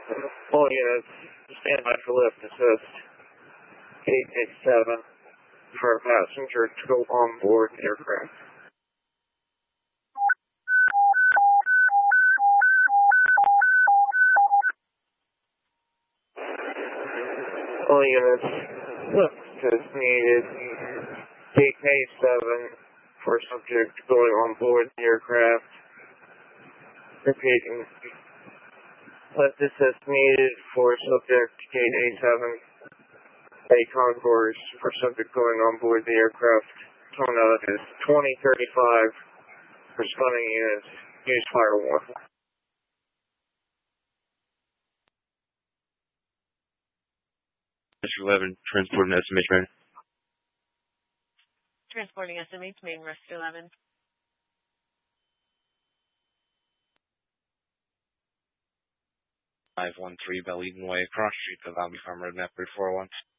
All units, stand by for lift assist. Gate 87 for a passenger to go on board the aircraft. All units, lift assist needed. Gate 87 for subject going on board the aircraft. Repeating. Lift assist needed for subject gate 87. A concourse for subject going on board the aircraft. Tone out is 2035. Responding units, use firewall. Mr. 11, transporting SMH man. Transporting SMH main, rest 11. 513 Belleden Way, across street, allow me from Road Map 401.